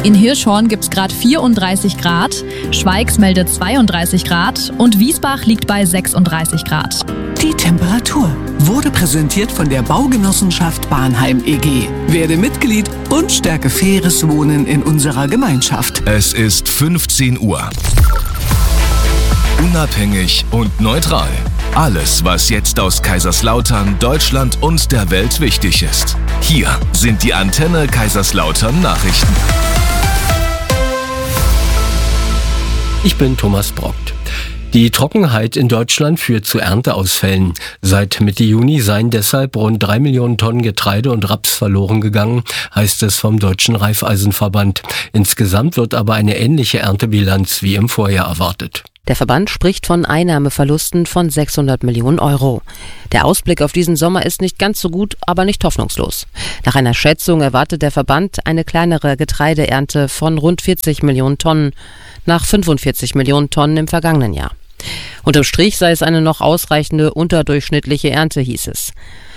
In Hirschhorn gibt es gerade 34 Grad, Schweigs meldet 32 Grad und Wiesbach liegt bei 36 Grad. Die Temperatur wurde präsentiert von der Baugenossenschaft Bahnheim e.G. Werde Mitglied und stärke faires Wohnen in unserer Gemeinschaft. Es ist 15 Uhr. Unabhängig und neutral. Alles, was jetzt aus Kaiserslautern, Deutschland und der Welt wichtig ist. Hier sind die Antenne Kaiserslautern Nachrichten. Ich bin Thomas Brockt. Die Trockenheit in Deutschland führt zu Ernteausfällen. Seit Mitte Juni seien deshalb rund 3 Millionen Tonnen Getreide und Raps verloren gegangen, heißt es vom Deutschen Raiffeisenverband. Insgesamt wird aber eine ähnliche Erntebilanz wie im Vorjahr erwartet. Der Verband spricht von Einnahmeverlusten von 600 Millionen Euro. Der Ausblick auf diesen Sommer ist nicht ganz so gut, aber nicht hoffnungslos. Nach einer Schätzung erwartet der Verband eine kleinere Getreideernte von rund 40 Millionen Tonnen, nach 45 Millionen Tonnen im vergangenen Jahr. Unterm Strich sei es eine noch ausreichende unterdurchschnittliche Ernte, hieß es.